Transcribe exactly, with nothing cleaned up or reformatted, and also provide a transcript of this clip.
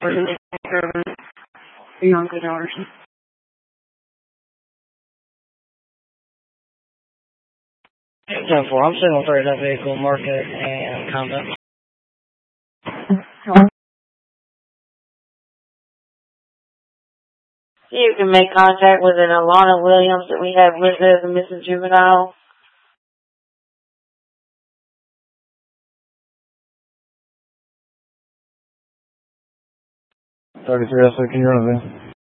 Young hours. ten four, I'm signal thirty that vehicle, market and conduct. You can make contact with an Alana Williams that we have listed as a missing juvenile. thirty-three, that's can you run it then?